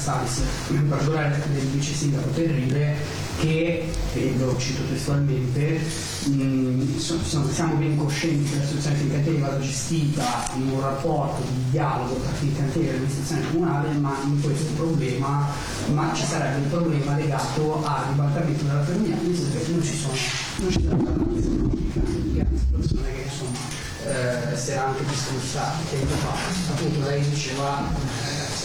Stanze, in particolare del vice sindaco Terribile, che, e lo cito testualmente, siamo ben coscienti che l'associazione Fincantieri vada gestita in un rapporto di dialogo tra Fincantieri e l'amministrazione comunale, ma in questo problema ci sarebbe un problema legato al ribaltamento della ferrovia, visto che non ci sono economica, che è una situazione che insomma si era anche discussa tempo fa. Appunto lei diceva